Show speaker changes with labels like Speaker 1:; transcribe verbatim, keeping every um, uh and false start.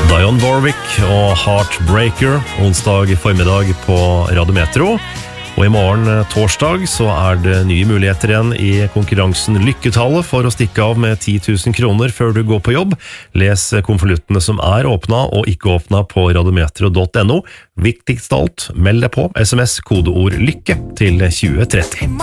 Speaker 1: Dionne Warwick og Heartbreaker onsdag formiddag på Radio Metro. Og i morgen torsdag så er det nye muligheter igjen i konkurransen Lykketallet for å stikke av med ti tusen kroner før du går på jobb. Les konvoluttene som er åpna og ikke åpna på radiometro punktum no. Viktigst av alt, meld deg på, sms kodeord lykke til tjue tretti.